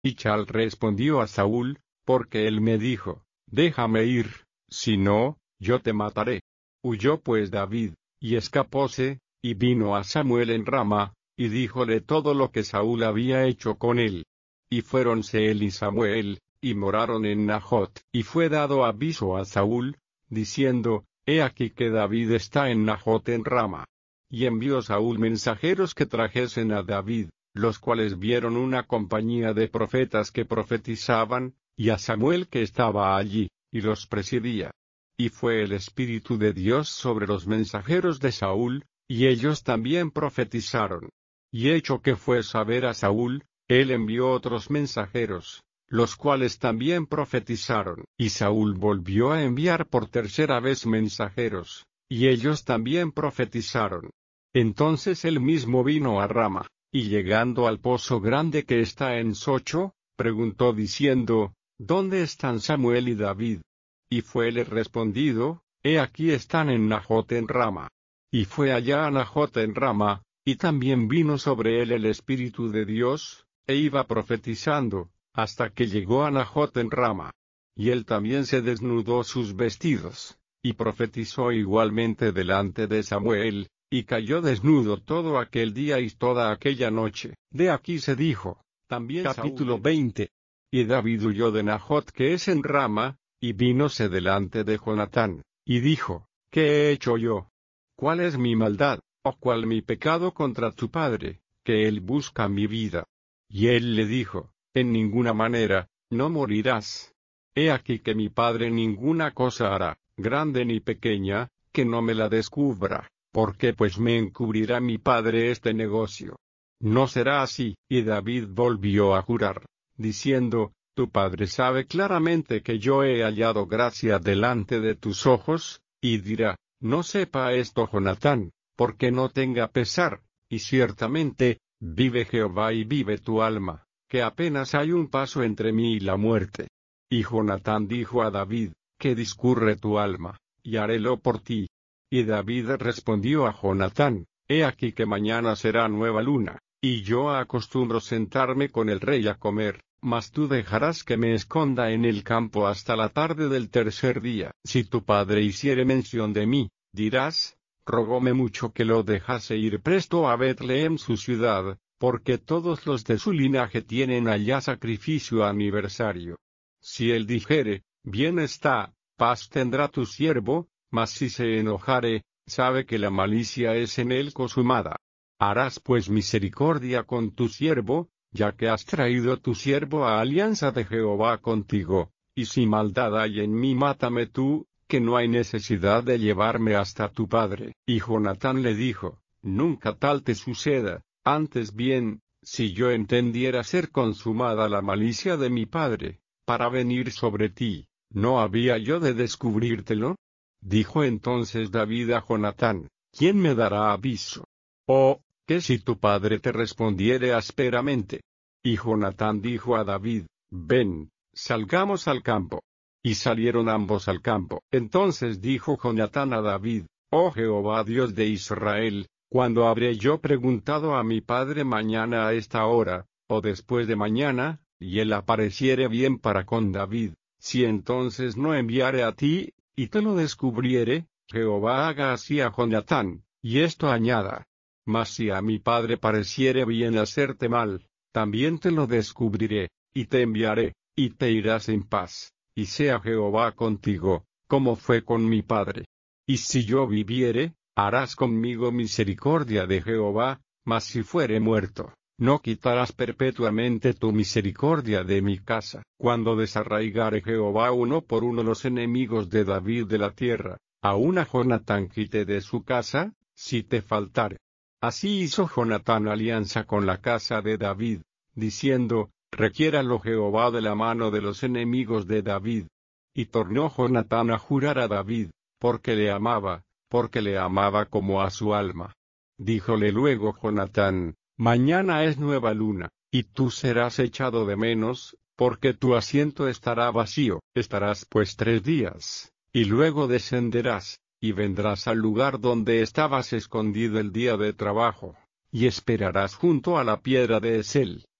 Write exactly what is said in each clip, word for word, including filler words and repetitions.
Michal respondió a Saúl, porque él me dijo, déjame ir, si no, yo te mataré. Huyó pues David, y escapóse, y vino a Samuel en Rama, y díjole todo lo que Saúl había hecho con él. Y fuéronse él y Samuel, y moraron en Najot. Y fue dado aviso a Saúl, diciendo, he aquí que David está en Najot en Rama. Y envió Saúl mensajeros que trajesen a David, los cuales vieron una compañía de profetas que profetizaban, y a Samuel que estaba allí, y los presidía. Y fue el Espíritu de Dios sobre los mensajeros de Saúl, y ellos también profetizaron. Y hecho que fue saber a Saúl, él envió otros mensajeros, los cuales también profetizaron. Y Saúl volvió a enviar por tercera vez mensajeros, y ellos también profetizaron. Entonces él mismo vino a Rama, y llegando al pozo grande que está en Socho, preguntó diciendo, ¿dónde están Samuel y David? Y fuele respondido, he aquí están en Najot en Rama. Y fue allá a Najot en Rama, y también vino sobre él el Espíritu de Dios, e iba profetizando, hasta que llegó a Najot en Rama. Y él también se desnudó sus vestidos, y profetizó igualmente delante de Samuel, y cayó desnudo todo aquel día y toda aquella noche. De aquí se dijo, también capítulo Saúl, veinte. Y David huyó de Najot que es en Rama, y vínose delante de Jonatán, y dijo, ¿qué he hecho yo? ¿Cuál es mi maldad, o cuál mi pecado contra tu padre, que él busca mi vida? Y él le dijo, en ninguna manera, no morirás. He aquí que mi padre ninguna cosa hará, grande ni pequeña, que no me la descubra, porque pues me encubrirá mi padre este negocio. No será así. Y David volvió a jurar, diciendo, tu padre sabe claramente que yo he hallado gracia delante de tus ojos, y dirá, no sepa esto Jonatán, porque no tenga pesar, y ciertamente, vive Jehová y vive tu alma, que apenas hay un paso entre mí y la muerte. Y Jonatán dijo a David, que discurre tu alma, y harélo por ti. Y David respondió a Jonatán, he aquí que mañana será nueva luna, y yo acostumbro sentarme con el rey a comer. Mas tú dejarás que me esconda en el campo hasta la tarde del tercer día. Si tu padre hiciere mención de mí, dirás, rogóme mucho que lo dejase ir presto a Betlehem su ciudad, porque todos los de su linaje tienen allá sacrificio aniversario. Si él dijere, bien está, paz tendrá tu siervo, mas si se enojare, sabe que la malicia es en él consumada. Harás pues misericordia con tu siervo, ya que has traído tu siervo a alianza de Jehová contigo, y si maldad hay en mí mátame tú, que no hay necesidad de llevarme hasta tu padre. Y Jonatán le dijo, nunca tal te suceda, antes bien, si yo entendiera ser consumada la malicia de mi padre, para venir sobre ti, ¿no había yo de descubrírtelo? Dijo entonces David a Jonatán, ¿quién me dará aviso? Oh, que si tu padre te respondiere ásperamente. Y Jonatán dijo a David, ven, salgamos al campo. Y salieron ambos al campo. Entonces dijo Jonatán a David, oh Jehová Dios de Israel, ¿cuándo habré yo preguntado a mi padre mañana a esta hora, o después de mañana, y él apareciere bien para con David, si entonces no enviare a ti, y te lo descubriere? Jehová haga así a Jonatán, y esto añada. Mas si a mi padre pareciere bien hacerte mal, también te lo descubriré, y te enviaré, y te irás en paz, y sea Jehová contigo, como fue con mi padre. Y si yo viviere, harás conmigo misericordia de Jehová, mas si fuere muerto, no quitarás perpetuamente tu misericordia de mi casa. Cuando desarraigare Jehová uno por uno los enemigos de David de la tierra, aun a Jonatán quite de su casa, si te faltare. Así hizo Jonatán alianza con la casa de David, diciendo, requiéralo Jehová de la mano de los enemigos de David. Y tornó Jonatán a jurar a David, porque le amaba, porque le amaba como a su alma. Díjole luego Jonatán, mañana es nueva luna, y tú serás echado de menos, porque tu asiento estará vacío. Estarás pues tres días, y luego descenderás, y vendrás al lugar donde estabas escondido el día de trabajo, y esperarás junto a la piedra de Esel.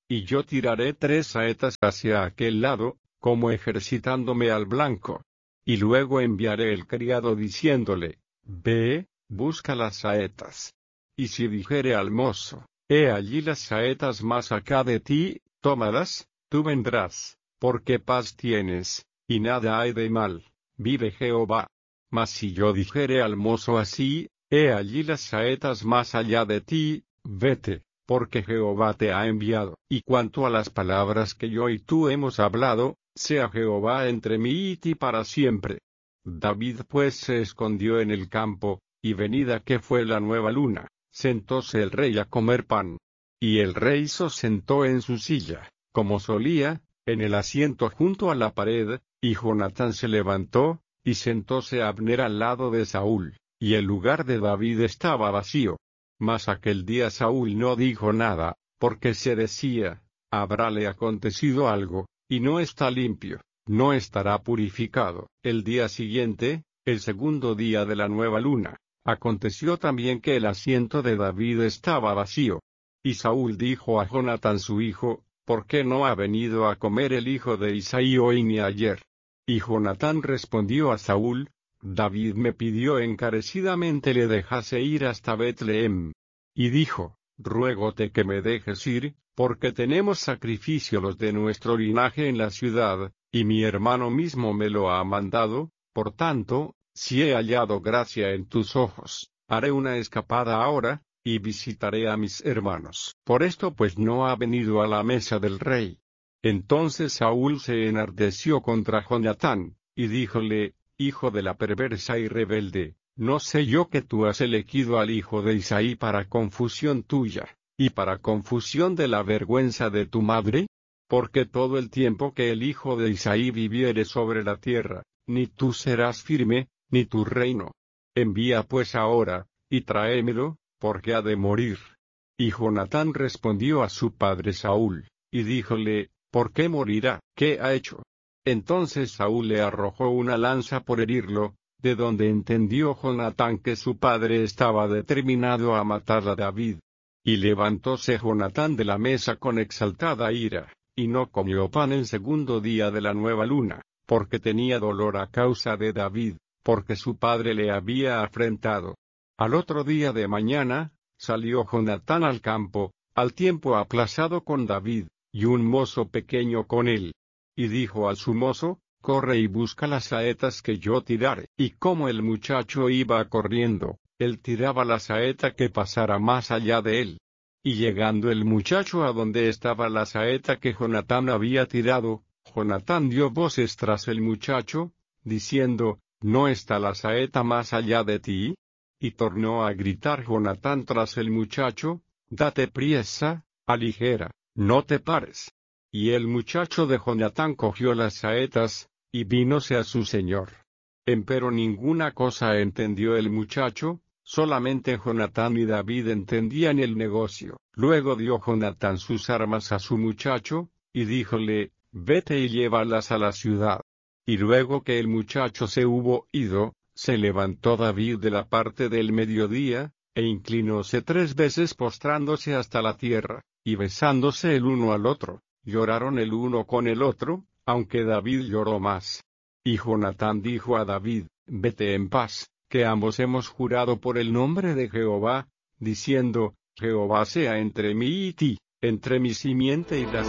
y yo tiraré tres saetas hacia aquel lado, como ejercitándome al blanco. Y luego enviaré el criado diciéndole, ve, busca las saetas. Y si dijere al mozo, he allí las saetas más acá de ti, tómalas, tú vendrás, porque paz tienes, y nada hay de mal, vive Jehová. Mas si yo dijere al mozo así, he allí las saetas más allá de ti, vete, porque Jehová te ha enviado. Y cuanto a las palabras que yo y tú hemos hablado, sea Jehová entre mí y ti para siempre. David pues se escondió en el campo, y venida que fue la nueva luna, sentóse el rey a comer pan. Y el rey se sentó en su silla, como solía, en el asiento junto a la pared, y Jonatán se levantó, y sentóse Abner al lado de Saúl, y el lugar de David estaba vacío. Mas aquel día Saúl no dijo nada, porque se decía, habrále acontecido algo, y no está limpio, no estará purificado. El día siguiente, el segundo día de la nueva luna, aconteció también que el asiento de David estaba vacío. Y Saúl dijo a Jonatán su hijo, ¿por qué no ha venido a comer el hijo de Isaí hoy ni ayer? Y Jonatán respondió a Saúl, David me pidió encarecidamente le dejase ir hasta Betlehem. Y dijo, ruégote que me dejes ir, porque tenemos sacrificio los de nuestro linaje en la ciudad, y mi hermano mismo me lo ha mandado, por tanto, si he hallado gracia en tus ojos, haré una escapada ahora, y visitaré a mis hermanos. Por esto pues no ha venido a la mesa del rey. Entonces Saúl se enardeció contra Jonatán, y díjole, hijo de la perversa y rebelde, ¿no sé yo que tú has elegido al hijo de Isaí para confusión tuya, y para confusión de la vergüenza de tu madre? Porque todo el tiempo que el hijo de Isaí viviere sobre la tierra, ni tú serás firme, ni tu reino. Envía pues ahora, y tráemelo, porque ha de morir. Y Jonatán respondió a su padre Saúl, y díjole, ¿por qué morirá? ¿Qué ha hecho? Entonces Saúl le arrojó una lanza por herirlo, de donde entendió Jonatán que su padre estaba determinado a matar a David. Y levantóse Jonatán de la mesa con exaltada ira, y no comió pan el segundo día de la nueva luna, porque tenía dolor a causa de David, porque su padre le había afrentado. Al otro día de mañana, salió Jonatán al campo, al tiempo aplazado con David, y un mozo pequeño con él. Y dijo al su mozo, corre y busca las saetas que yo tirare. Y como el muchacho iba corriendo, él tiraba la saeta que pasara más allá de él. Y llegando el muchacho a donde estaba la saeta que Jonatán había tirado, Jonatán dio voces tras el muchacho, diciendo, ¿no está la saeta más allá de ti? Y tornó a gritar Jonatán tras el muchacho, date priesa, aligera, no te pares. Y el muchacho de Jonatán cogió las saetas, y vínose a su señor. Empero ninguna cosa entendió el muchacho, solamente Jonatán y David entendían el negocio. Luego dio Jonatán sus armas a su muchacho, y díjole, vete y llévalas a la ciudad. Y luego que el muchacho se hubo ido, se levantó David de la parte del mediodía, e inclinóse tres veces postrándose hasta la tierra, y besándose el uno al otro, lloraron el uno con el otro, aunque David lloró más. Y Jonatán dijo a David, vete en paz, que ambos hemos jurado por el nombre de Jehová, diciendo, Jehová sea entre mí y ti, entre mi simiente y la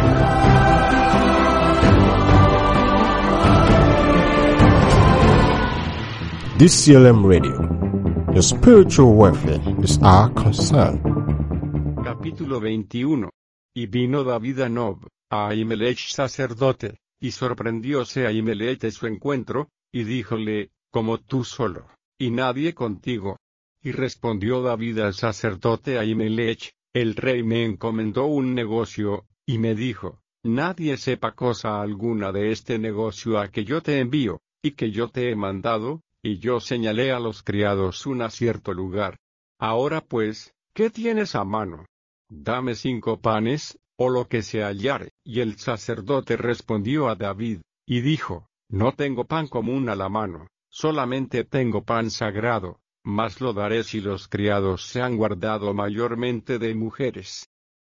simiente. This C L M Radio, your spiritual welfare is our concern. Capítulo veintiuno. Y vino David a Nob, a Ahimelech sacerdote, y sorprendióse Ahimelech de su encuentro, y díjole, como tú solo, y nadie contigo. Y respondió David al sacerdote Ahimelech, el rey me encomendó un negocio, y me dijo, nadie sepa cosa alguna de este negocio a que yo te envío, y que yo te he mandado, y yo señalé a los criados un cierto lugar. Ahora pues, ¿qué tienes a mano? Dame cinco panes, o lo que se hallare. Y el sacerdote respondió a David, y dijo, no tengo pan común a la mano, solamente tengo pan sagrado, mas lo daré si los criados se han guardado mayormente de mujeres.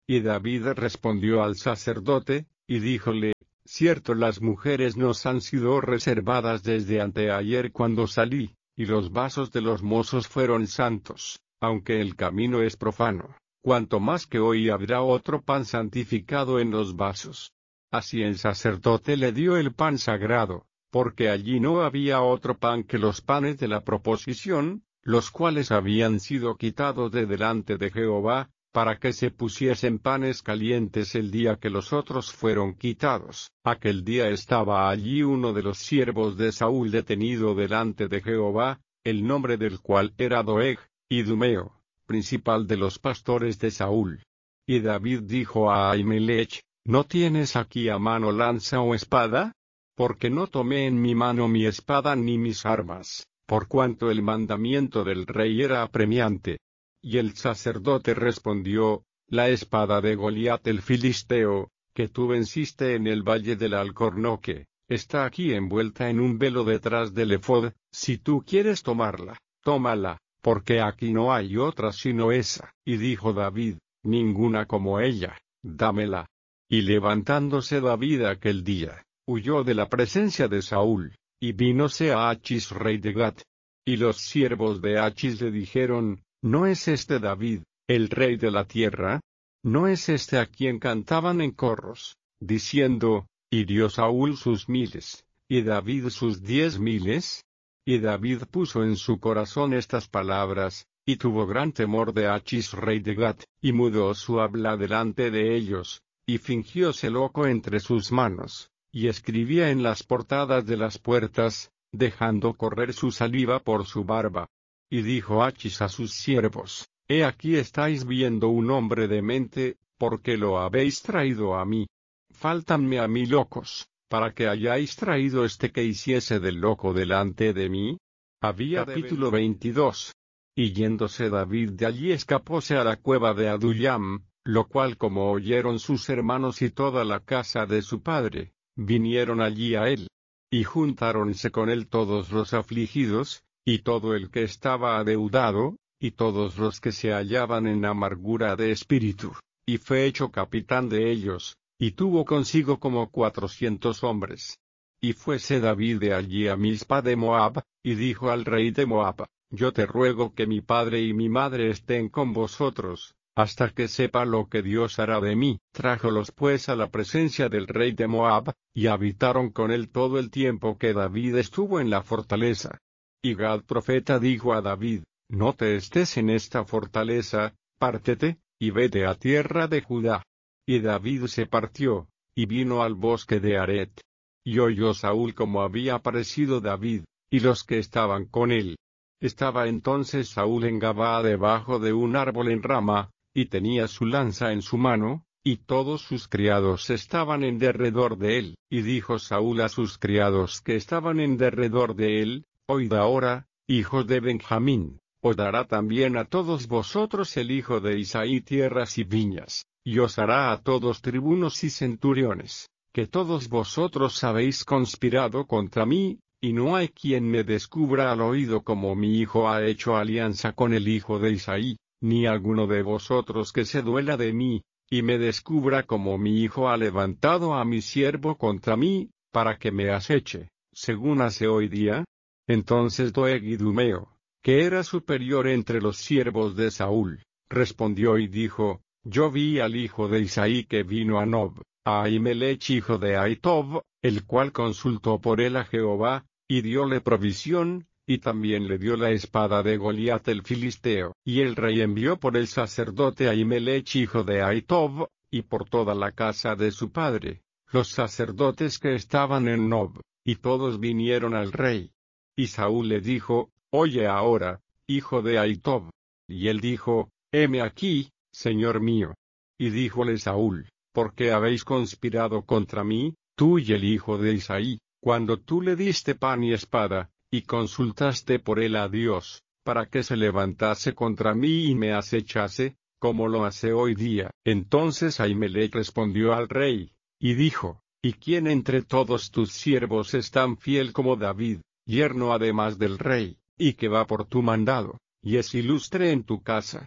Y David respondió al sacerdote, y díjole, cierto las mujeres nos han sido reservadas desde anteayer cuando salí, y los vasos de los mozos fueron santos, aunque el camino es profano, cuanto más que hoy habrá otro pan santificado en los vasos. Así el sacerdote le dio el pan sagrado, porque allí no había otro pan que los panes de la proposición, los cuales habían sido quitados de delante de Jehová, para que se pusiesen panes calientes el día que los otros fueron quitados. Aquel día estaba allí uno de los siervos de Saúl detenido delante de Jehová, el nombre del cual era Doeg, idumeo, principal de los pastores de Saúl. Y David dijo a Ahimelech, ¿no tienes aquí a mano lanza o espada? Porque no tomé en mi mano mi espada ni mis armas, por cuanto el mandamiento del rey era apremiante. Y el sacerdote respondió, la espada de Goliat el filisteo, que tú venciste en el valle del Alcornoque, está aquí envuelta en un velo detrás del ephod, si tú quieres tomarla, tómala, porque aquí no hay otra sino esa. Y dijo David, ninguna como ella, dámela. Y levantándose David aquel día, huyó de la presencia de Saúl, y vínose a Achis rey de Gat. Y los siervos de Achis le dijeron, ¿no es este David, el rey de la tierra? ¿No es este a quien cantaban en corros, diciendo, hirió Saúl sus miles, y David sus diez miles? Y David puso en su corazón estas palabras, y tuvo gran temor de Achis rey de Gat, y mudó su habla delante de ellos, y fingióse loco entre sus manos, y escribía en las portadas de las puertas, dejando correr su saliva por su barba. Y dijo Achis a sus siervos, he aquí estáis viendo un hombre demente, porque lo habéis traído a mí. Fáltanme a mí locos, para que hayáis traído este que hiciese del loco delante de mí. Había capítulo veintidós. Y yéndose David de allí escapóse a la cueva de Adullam, lo cual como oyeron sus hermanos y toda la casa de su padre, vinieron allí a él. Y juntáronse con él todos los afligidos, y todo el que estaba adeudado, y todos los que se hallaban en amargura de espíritu, y fue hecho capitán de ellos, y tuvo consigo como cuatrocientos hombres. Y fuese David de allí a Mizpa de Moab, y dijo al rey de Moab, yo te ruego que mi padre y mi madre estén con vosotros, hasta que sepa lo que Dios hará de mí. Trájolos pues a la presencia del rey de Moab, y habitaron con él todo el tiempo que David estuvo en la fortaleza. Y Gad profeta dijo a David, no te estés en esta fortaleza, pártete, y vete a tierra de Judá. Y David se partió, y vino al bosque de Aret. Y oyó Saúl como había aparecido David, y los que estaban con él. Estaba entonces Saúl en Gabaa debajo de un árbol en Rama, y tenía su lanza en su mano, y todos sus criados estaban en derredor de él. Y dijo Saúl a sus criados que estaban en derredor de él, oíd ahora, hijos de Benjamín, os dará también a todos vosotros el hijo de Isaí tierras y viñas, y os hará a todos tribunos y centuriones, que todos vosotros habéis conspirado contra mí, y no hay quien me descubra al oído como mi hijo ha hecho alianza con el hijo de Isaí, ni alguno de vosotros que se duela de mí, y me descubra como mi hijo ha levantado a mi siervo contra mí, para que me aceche, según hace hoy día. Entonces Doeg idumeo, que era superior entre los siervos de Saúl, respondió y dijo, yo vi al hijo de Isaí que vino a Nob, a Ahimelech hijo de Ahitob, el cual consultó por él a Jehová, y dióle provisión, y también le dio la espada de Goliat el filisteo. Y el rey envió por el sacerdote Ahimelech hijo de Ahitob, y por toda la casa de su padre, los sacerdotes que estaban en Nob, y todos vinieron al rey. Y Saúl le dijo, oye ahora, hijo de Ahitob. Y él dijo, heme aquí, señor mío. Y díjole Saúl, ¿por qué habéis conspirado contra mí, tú y el hijo de Isaí, cuando tú le diste pan y espada, y consultaste por él a Dios, para que se levantase contra mí y me acechase, como lo hace hoy día? Entonces Ahimelech respondió al rey, y dijo, ¿y quién entre todos tus siervos es tan fiel como David, yerno además del rey, y que va por tu mandado, y es ilustre en tu casa?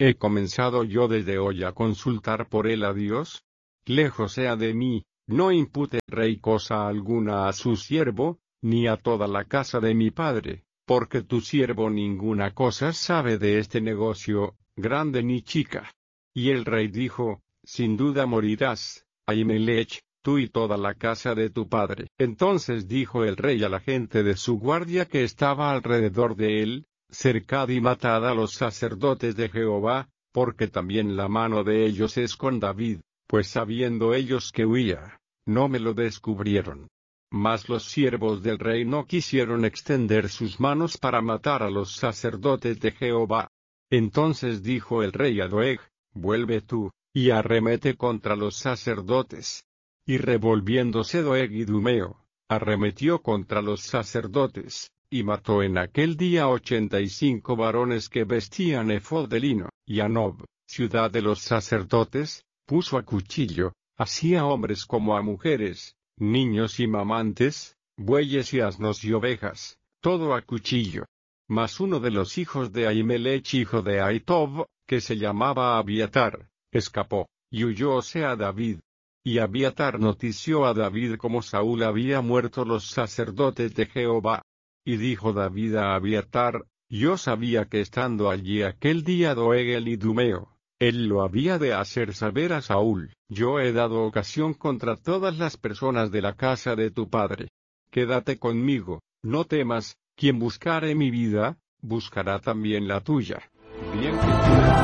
¿He comenzado yo desde hoy a consultar por él a Dios? Lejos sea de mí, no impute el rey cosa alguna a su siervo, ni a toda la casa de mi padre, porque tu siervo ninguna cosa sabe de este negocio, grande ni chica. Y el rey dijo, sin duda morirás, Ahimelech, tú y toda la casa de tu padre. Entonces dijo el rey a la gente de su guardia que estaba alrededor de él, cercad y matad a los sacerdotes de Jehová, porque también la mano de ellos es con David, pues sabiendo ellos que huía, no me lo descubrieron. Mas los siervos del rey no quisieron extender sus manos para matar a los sacerdotes de Jehová. Entonces dijo el rey a Doeg, vuelve tú, y arremete contra los sacerdotes. Y revolviéndose Doeg idumeo, arremetió contra los sacerdotes, y mató en aquel día ochenta y cinco varones que vestían efod de lino, y a Nob, ciudad de los sacerdotes, puso a cuchillo, así a hombres como a mujeres, niños y mamantes, bueyes y asnos y ovejas, todo a cuchillo. Mas uno de los hijos de Ahimelech hijo de Ahitob, que se llamaba Abiatar, escapó, y huyóse a David. Y Abiatar notició a David como Saúl había muerto los sacerdotes de Jehová. Y dijo David a Abiatar, yo sabía que estando allí aquel día Doeg el idumeo, él lo había de hacer saber a Saúl, yo he dado ocasión contra todas las personas de la casa de tu padre. Quédate conmigo, no temas, quien buscare mi vida, buscará también la tuya. Bien que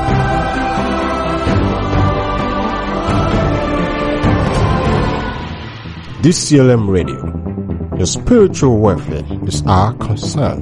This C L M Radio, your spiritual welfare is our concern.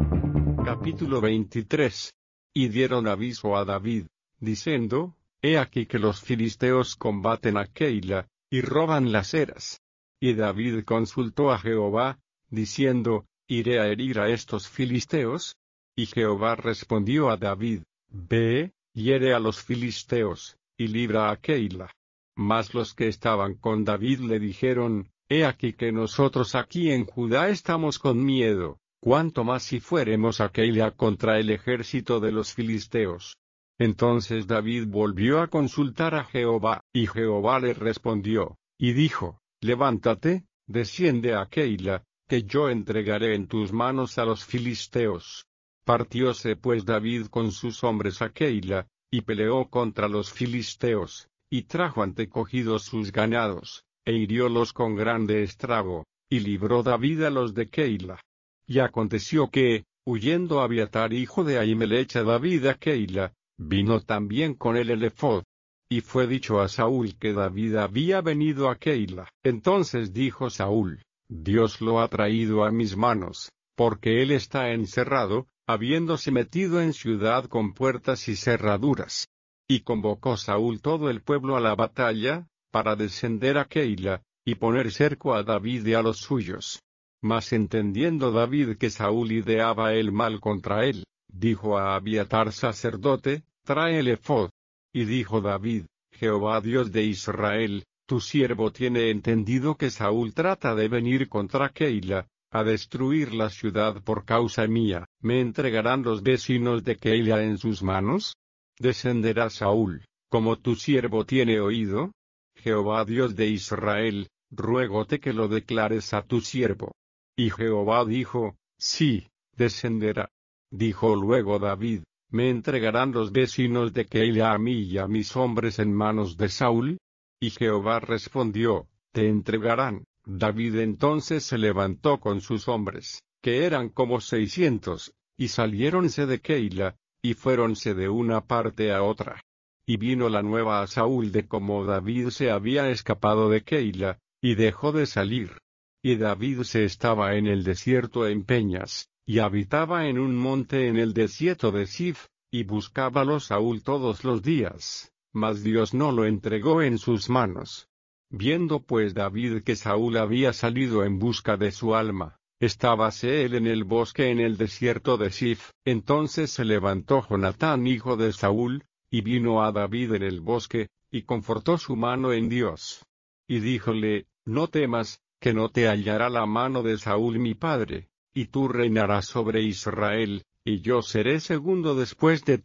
Capítulo veintitrés. Y dieron aviso a David, diciendo, he aquí que los filisteos combaten a Keila, y roban las eras. Y David consultó a Jehová, diciendo, ¿iré a herir a estos filisteos? Y Jehová respondió a David, ve, hiere a los filisteos, y libra a Keila. Mas los que estaban con David le dijeron, he aquí que nosotros aquí en Judá estamos con miedo, cuánto más si fuéremos a Keila contra el ejército de los filisteos. Entonces David volvió a consultar a Jehová, y Jehová le respondió, y dijo, levántate, desciende a Keila, que yo entregaré en tus manos a los filisteos. Partióse pues David con sus hombres a Keila, y peleó contra los filisteos, y trajo antecogidos sus ganados, e hiriólos con grande estrago, y libró David a los de Keila. Y aconteció que, huyendo Abiatar hijo de Ahimelech a David a Keila, vino también con él el efod. Y fue dicho a Saúl que David había venido a Keila. Entonces dijo Saúl, Dios lo ha traído a mis manos, porque él está encerrado, habiéndose metido en ciudad con puertas y cerraduras. Y convocó Saúl todo el pueblo a la batalla, para descender a Keila, y poner cerco a David y a los suyos. Mas entendiendo David que Saúl ideaba el mal contra él, dijo a Abiatar sacerdote, trae el efod. Y dijo David, Jehová Dios de Israel, tu siervo tiene entendido que Saúl trata de venir contra Keila, a destruir la ciudad por causa mía. ¿Me entregarán los vecinos de Keila en sus manos? ¿Descenderá Saúl, como tu siervo tiene oído? Jehová Dios de Israel, ruégote que lo declares a tu siervo. Y Jehová dijo, sí, descenderá. Dijo luego David, ¿me entregarán los vecinos de Keila a mí y a mis hombres en manos de Saúl? Y Jehová respondió, te entregarán. David entonces se levantó con sus hombres, que eran como seiscientos, y saliéronse de Keila, y fuéronse de una parte a otra. Y vino la nueva a Saúl de cómo David se había escapado de Keila, y dejó de salir. Y David se estaba en el desierto en peñas, y habitaba en un monte en el desierto de Sif, y buscábalo Saúl todos los días, mas Dios no lo entregó en sus manos. Viendo pues David que Saúl había salido en busca de su alma, estábase él en el bosque en el desierto de Sif. Entonces se levantó Jonatán hijo de Saúl, y vino a David en el bosque, y confortó su mano en Dios. Y díjole, no temas, que no te hallará la mano de Saúl mi padre, y tú reinarás sobre Israel, y yo seré segundo después de ti.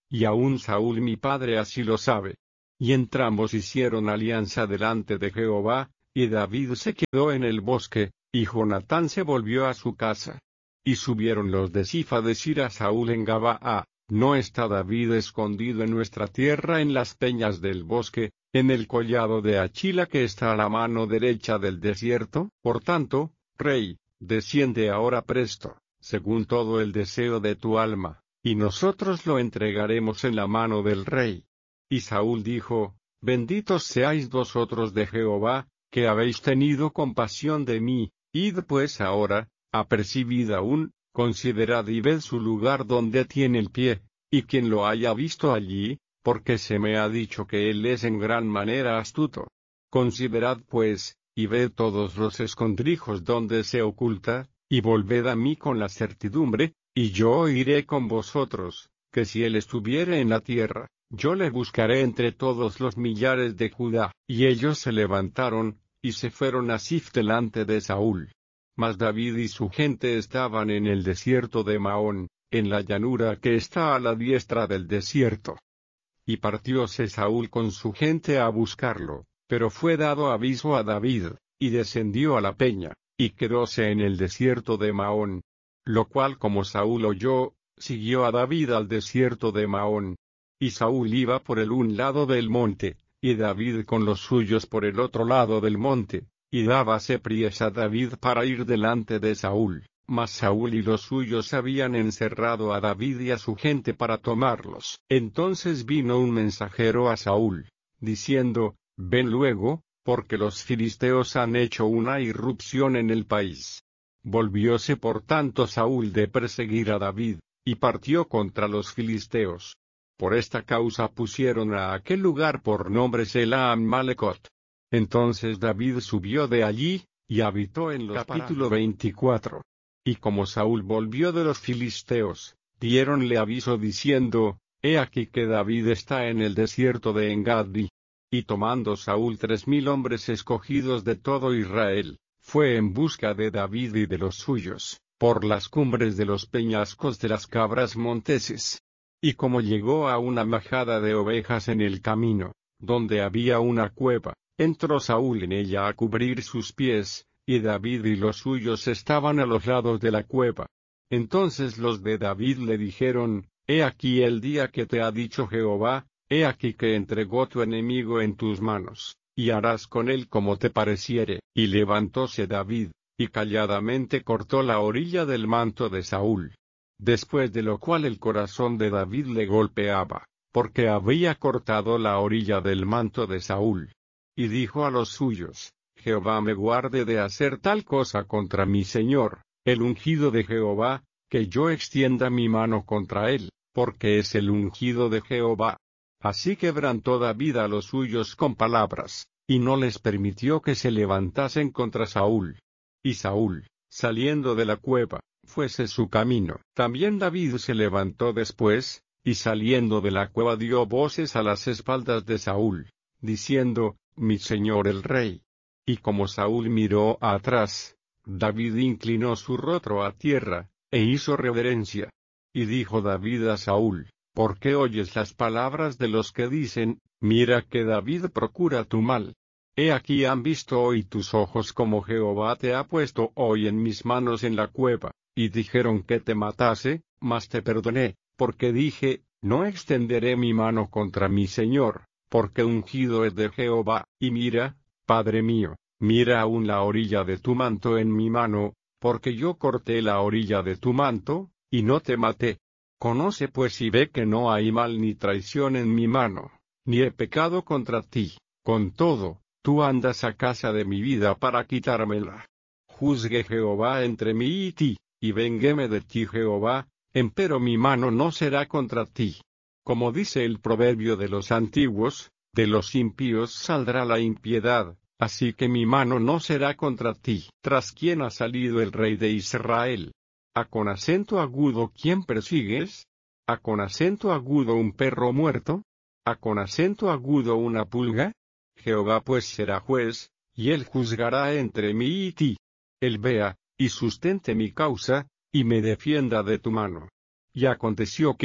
y aún Saúl mi padre así lo sabe. Y entrambos hicieron alianza delante de Jehová, y David se quedó en el bosque, y Jonatán se volvió a su casa. Y subieron los de Sif a decir a Saúl en Gabaa: ¿No está David escondido en nuestra tierra en las peñas del bosque, en el collado de Achila que está a la mano derecha del desierto? Por tanto, rey, desciende ahora presto, según todo el deseo de tu alma, y nosotros lo entregaremos en la mano del rey. Y Saúl dijo: Benditos seáis vosotros de Jehová, que habéis tenido compasión de mí. Id pues ahora, apercibid aún, considerad y ved su lugar donde tiene el pie, y quien lo haya visto allí, porque se me ha dicho que él es en gran manera astuto. Considerad pues, y ved todos los escondrijos donde se oculta, y volved a mí con la certidumbre, y yo iré con vosotros, que si él estuviere en la tierra, yo le buscaré entre todos los millares de Judá. Y ellos se levantaron, y se fueron a Sif delante de Saúl. Mas David y su gente estaban en el desierto de Maón, en la llanura que está a la diestra del desierto. Y partióse Saúl con su gente a buscarlo, pero fue dado aviso a David, y descendió a la peña, y quedóse en el desierto de Maón. Lo cual como Saúl oyó, siguió a David al desierto de Maón. Y Saúl iba por el un lado del monte, y David con los suyos por el otro lado del monte, y dábase priesa David para ir delante de Saúl, mas Saúl y los suyos habían encerrado a David y a su gente para tomarlos. Entonces vino un mensajero a Saúl, diciendo: Ven luego, porque los filisteos han hecho una irrupción en el país. Volvióse por tanto Saúl de perseguir a David, y partió contra los filisteos. Por esta causa pusieron a aquel lugar por nombre Sela Ammalecot. Entonces David subió de allí, y habitó en los capítulo veinticuatro. Y como Saúl volvió de los filisteos, diéronle aviso diciendo: He aquí que David está en el desierto de Engadi. Y tomando Saúl tres mil hombres escogidos de todo Israel, fue en busca de David y de los suyos, por las cumbres de los peñascos de las cabras monteses. Y como llegó a una majada de ovejas en el camino, donde había una cueva, entró Saúl en ella a cubrir sus pies, y David y los suyos estaban a los lados de la cueva. Entonces los de David le dijeron: He aquí el día que te ha dicho Jehová, he aquí que entregó tu enemigo en tus manos, y harás con él como te pareciere. Y levantóse David, y calladamente cortó la orilla del manto de Saúl. Después de lo cual el corazón de David le golpeaba, porque había cortado la orilla del manto de Saúl. Y dijo a los suyos: Jehová me guarde de hacer tal cosa contra mi señor, el ungido de Jehová, que yo extienda mi mano contra él, porque es el ungido de Jehová. Así quebrantó David a los suyos con palabras, y no les permitió que se levantasen contra Saúl. Y Saúl, saliendo de la cueva, fuese su camino. También David se levantó después, y saliendo de la cueva dio voces a las espaldas de Saúl, diciendo: Mi señor el rey. Y como Saúl miró atrás, David inclinó su rostro a tierra, e hizo reverencia. Y dijo David a Saúl: ¿Por qué oyes las palabras de los que dicen: Mira que David procura tu mal? He aquí han visto hoy tus ojos como Jehová te ha puesto hoy en mis manos en la cueva. Y dijeron que te matase, mas te perdoné, porque dije: No extenderé mi mano contra mi señor, porque ungido es de Jehová. Y mira, Padre mío, mira aún la orilla de tu manto en mi mano, porque yo corté la orilla de tu manto, y no te maté. Conoce pues y ve que no hay mal ni traición en mi mano, ni he pecado contra ti. Con todo, tú andas a casa de mi vida para quitármela. Juzgue Jehová entre mí y ti, y véngueme de ti Jehová, empero mi mano no será contra ti. Como dice el proverbio de los antiguos: de los impíos saldrá la impiedad, así que mi mano no será contra ti. ¿Tras quién ha salido el rey de Israel? ¿A con acento agudo quién persigues? ¿A con acento agudo un perro muerto? ¿A con acento agudo una pulga? Jehová pues será juez, y él juzgará entre mí y ti. Él vea, y sustente mi causa, y me defienda de tu mano. Y aconteció que,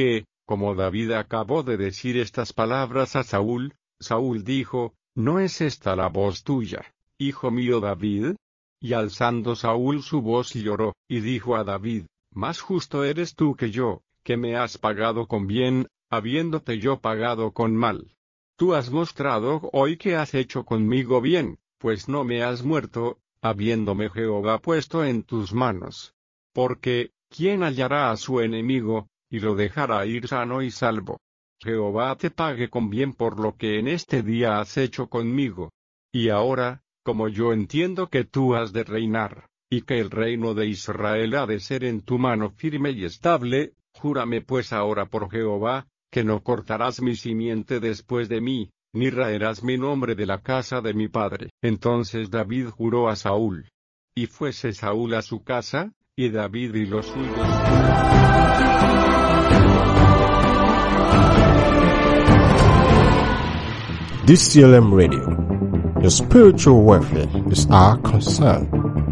Como David acabó de decir estas palabras a Saúl, Saúl dijo, ¿no es esta la voz tuya, hijo mío David? Y alzando Saúl su voz lloró, y dijo a David, más justo eres tú que yo, que me has pagado con bien, habiéndote yo pagado con mal. Tú has mostrado hoy que has hecho conmigo bien, pues no me has muerto, habiéndome Jehová puesto en tus manos. Porque, ¿quién hallará a su enemigo, y lo dejará ir sano y salvo? Jehová te pague con bien por lo que en este día has hecho conmigo. Y ahora, como yo entiendo que tú has de reinar, y que el reino de Israel ha de ser en tu mano firme y estable, júrame pues ahora por Jehová, que no cortarás mi simiente después de mí, ni raerás mi nombre de la casa de mi padre. Entonces David juró a Saúl. Y fuese Saúl a su casa, y David y los suyos. D C L M Radio. Your spiritual welfare is our concern.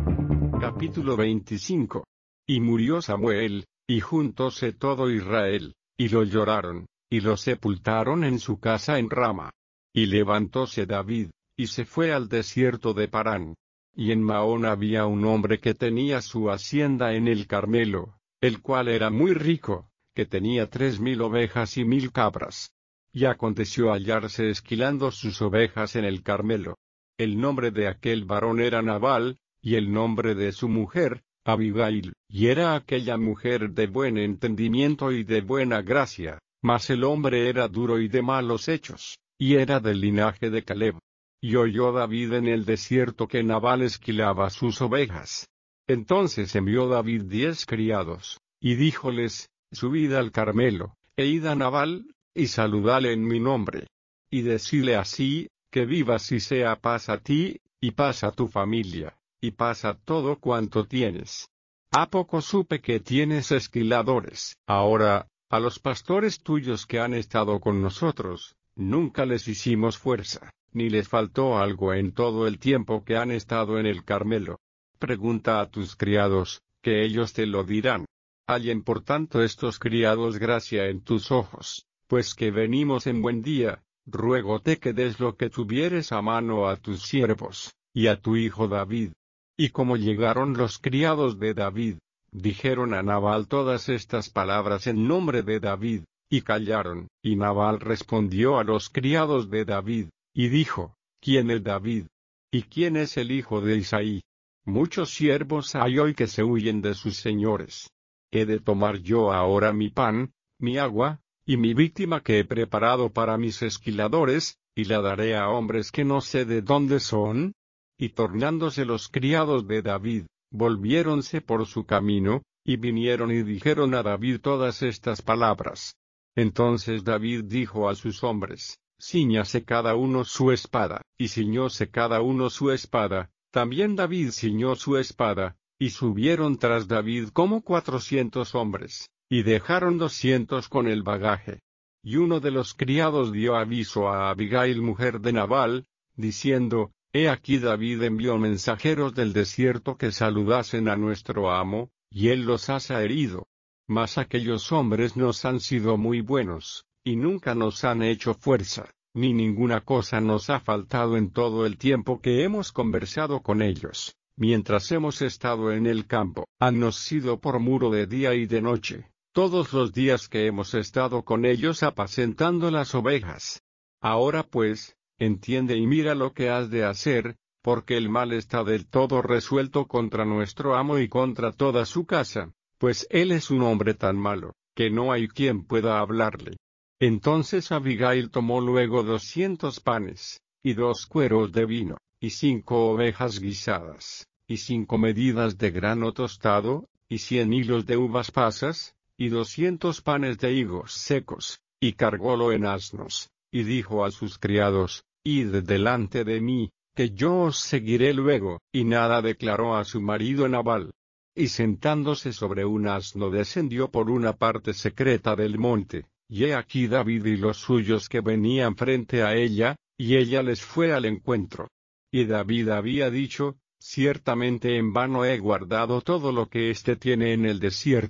Capítulo veinticinco. Y murió Samuel, y juntóse todo Israel, y lo lloraron, y lo sepultaron en su casa en Rama. Y levantóse David, y se fue al desierto de Parán. Y en Maón había un hombre que tenía su hacienda en el Carmelo, el cual era muy rico, que tenía tres mil ovejas y mil cabras. Y aconteció hallarse esquilando sus ovejas en el Carmelo. El nombre de aquel varón era Nabal, y el nombre de su mujer, Abigail, y era aquella mujer de buen entendimiento y de buena gracia, mas el hombre era duro y de malos hechos, y era del linaje de Caleb. Y oyó David en el desierto que Nabal esquilaba sus ovejas. Entonces envió David diez criados, y díjoles, subid al Carmelo, e id a Nabal, y saludale en mi nombre. Y decile así, que vivas y sea paz a ti, y paz a tu familia, y paz a todo cuanto tienes. ¿A poco supe que tienes esquiladores? Ahora, a los pastores tuyos que han estado con nosotros, nunca les hicimos fuerza, ni les faltó algo en todo el tiempo que han estado en el Carmelo. Pregunta a tus criados, que ellos te lo dirán. Hallen por tanto estos criados gracia en tus ojos, pues que venimos en buen día, ruégote que des lo que tuvieres a mano a tus siervos, y a tu hijo David. Y como llegaron los criados de David, dijeron a Nabal todas estas palabras en nombre de David, y callaron. Y Nabal respondió a los criados de David, y dijo, ¿quién es David? ¿Y quién es el hijo de Isaí? Muchos siervos hay hoy que se huyen de sus señores. ¿He de tomar yo ahora mi pan, mi agua, y mi víctima que he preparado para mis esquiladores, y la daré a hombres que no sé de dónde son? Y tornándose los criados de David, volviéronse por su camino, y vinieron y dijeron a David todas estas palabras. Entonces David dijo a sus hombres, ciñase cada uno su espada, y ciñóse cada uno su espada. También David ciñó su espada, y subieron tras David como cuatrocientos hombres, y dejaron doscientos con el bagaje. Y uno de los criados dio aviso a Abigail mujer de Nabal, diciendo, he aquí David envió mensajeros del desierto que saludasen a nuestro amo, y él los ha herido. Mas aquellos hombres nos han sido muy buenos, y nunca nos han hecho fuerza, ni ninguna cosa nos ha faltado en todo el tiempo que hemos conversado con ellos. Mientras hemos estado en el campo, hannos sido por muro de día y de noche, todos los días que hemos estado con ellos apacentando las ovejas. Ahora pues, entiende y mira lo que has de hacer, porque el mal está del todo resuelto contra nuestro amo y contra toda su casa, pues él es un hombre tan malo, que no hay quien pueda hablarle. Entonces Abigail tomó luego doscientos panes, y dos cueros de vino, y cinco ovejas guisadas, y cinco medidas de grano tostado, y cien hilos de uvas pasas, y doscientos panes de higos secos, y cargólo en asnos, y dijo a sus criados, id delante de mí, que yo os seguiré luego, y nada declaró a su marido Nabal. Y sentándose sobre un asno descendió por una parte secreta del monte, y he aquí David y los suyos que venían frente a ella, y ella les fue al encuentro. Y David había dicho, ciertamente en vano he guardado todo lo que éste tiene en el desierto,